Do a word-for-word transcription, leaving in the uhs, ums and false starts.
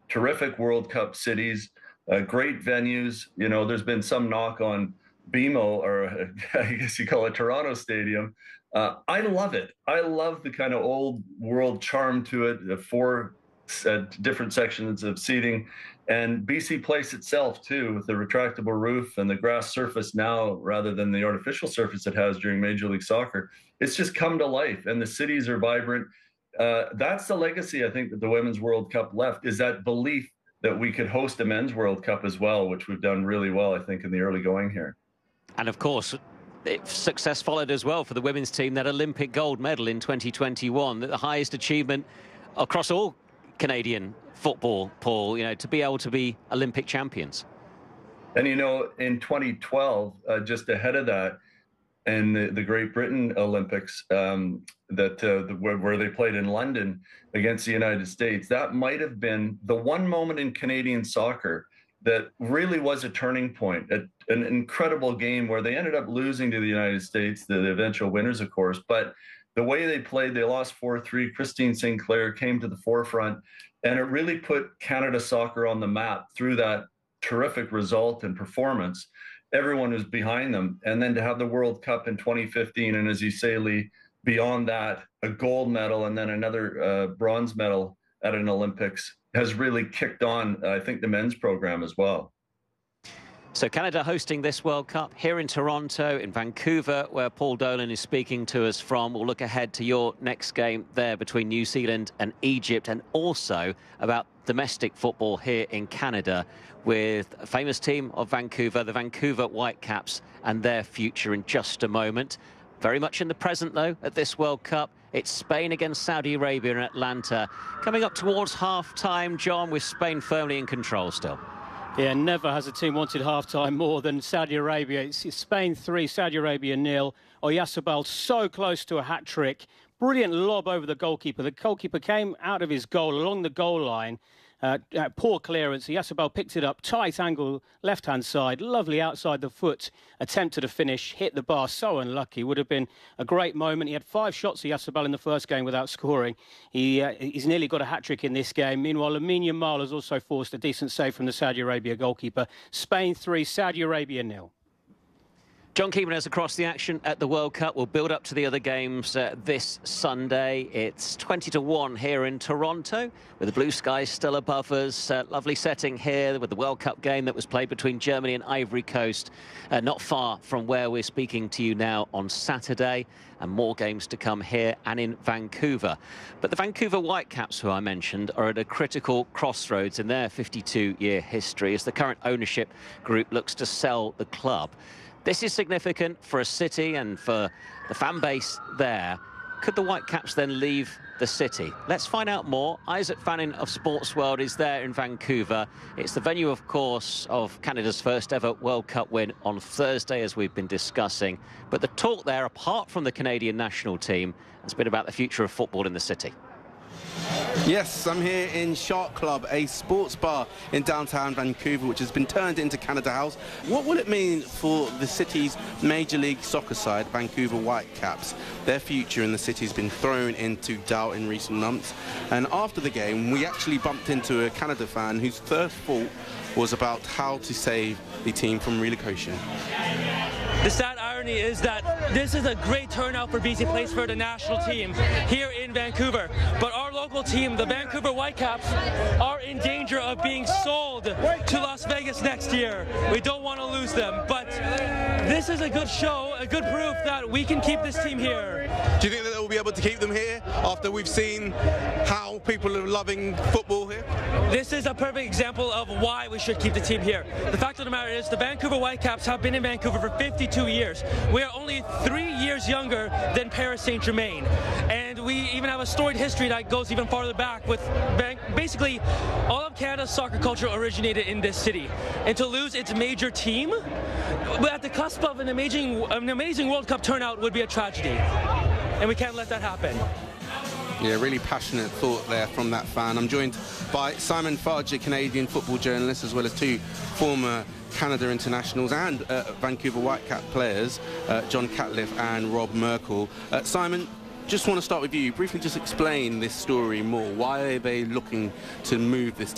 terrific World Cup cities, uh, great venues. You know, there's been some knock on B M O, or I guess you call it Toronto Stadium. Uh, I love it. I love the kind of old world charm to it, the four uh, different sections of seating, and B C Place itself too, with the retractable roof and the grass surface now rather than the artificial surface it has during Major League Soccer. It's just come to life, and the cities are vibrant. Uh, that's the legacy I think that the Women's World Cup left, is that belief that we could host a Men's World Cup as well, which we've done really well, I think, in the early going here. And of course, success followed as well for the women's team, that Olympic gold medal in twenty twenty-one, the highest achievement across all Canadian football, Paul, you know, to be able to be Olympic champions. And, you know, in twenty twelve, uh, just ahead of that, in the, the Great Britain Olympics, um, that uh, the, where, where they played in London against the United States, that might have been the one moment in Canadian soccer that really was a turning point, a, an incredible game where they ended up losing to the United States, the eventual winners, of course. But the way they played, they lost four three. Christine Sinclair came to the forefront, and it really put Canada soccer on the map through that terrific result and performance. Everyone was behind them. And then to have the World Cup in twenty fifteen, and as you say, Lee, beyond that, a gold medal and then another uh, bronze medal at an Olympics has really kicked on, I think, the men's program as well. So Canada hosting this World Cup here in Toronto, in Vancouver, where Paul Dolan is speaking to us from. We'll look ahead to your next game there between New Zealand and Egypt, and also about domestic football here in Canada with a famous team of Vancouver, the Vancouver Whitecaps, and their future in just a moment. Very much in the present, though, at this World Cup. It's Spain against Saudi Arabia in Atlanta. Coming up towards half-time, John, with Spain firmly in control still. Yeah, never has a team wanted half-time more than Saudi Arabia. It's Spain three, Saudi Arabia nil. Oyarzabal so close to a hat-trick. Brilliant lob over the goalkeeper. The goalkeeper came out of his goal along the goal line. Uh, uh, poor clearance. Oyarzabal picked it up, tight angle, left-hand side, lovely outside the foot, attempted a finish, hit the bar, so unlucky. Would have been a great moment. He had five shots, Oyarzabal, in the first game without scoring. He, uh, he's nearly got a hat-trick in this game. Meanwhile, Lamine Yamal has also forced a decent save from the Saudi Arabia goalkeeper. Spain three, Saudi Arabia nil. John keeping us across the action at the World Cup. We'll build up to the other games uh, this Sunday. It's twenty to one here in Toronto, with the blue skies still above us. Uh, lovely setting here with the World Cup game that was played between Germany and Ivory Coast, uh, not far from where we're speaking to you now on Saturday, and more games to come here and in Vancouver. But the Vancouver Whitecaps, who I mentioned, are at a critical crossroads in their fifty-two year history as the current ownership group looks to sell the club. This is significant for a city and for the fan base there. Could the Whitecaps then leave the city? Let's find out more. Isaac Fannin of Sports World is there in Vancouver. It's the venue, of course, of Canada's first ever World Cup win on Thursday, as we've been discussing. But the talk there, apart from the Canadian national team, has been about the future of football in the city. Yes, I'm here in Shark Club, a sports bar in downtown Vancouver, which has been turned into Canada House. What will it mean for the city's Major League Soccer side, Vancouver Whitecaps? Their future in the city has been thrown into doubt in recent months. And after the game, we actually bumped into a Canada fan whose first thought was about how to save the team from relocation. The sad irony is that this is a great turnout for B C Place for the national team here in Vancouver. But our local team, the Vancouver Whitecaps, are in danger of being sold to Las Vegas next year. We don't want to lose them. But this is a good show, a good proof that we can keep this team here. Do you think that they'll be able to keep them here after we've seen how people are loving football here? This is a perfect example of why we should keep the team here. The fact of the matter is the Vancouver Whitecaps have been in Vancouver for fifty-two years. We are only three years younger than Paris Saint-Germain. And we even have a storied history that goes even farther back with basically all of Canada's soccer culture originated in this city. And to lose its major team at the cusp of an amazing, an amazing World Cup turnout would be a tragedy. And we can't let that happen. Yeah, really passionate thought there from that fan. I'm joined by Simon Fudge, a Canadian football journalist, as well as two former Canada internationals and uh, Vancouver Whitecap players, uh, John Catliff and Rob Merkel. Uh, Simon, just want to start with you. Briefly just explain this story more. Why are they looking to move this